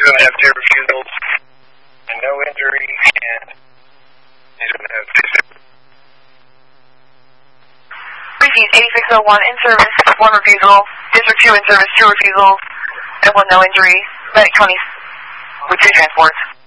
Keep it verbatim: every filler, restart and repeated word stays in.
going to have two refusals and no injury, and he's going to have two. Repeat, eighty-six oh one in service, one refusal, District two in service, two refusals, and one no injury, Atlantic County with two transports.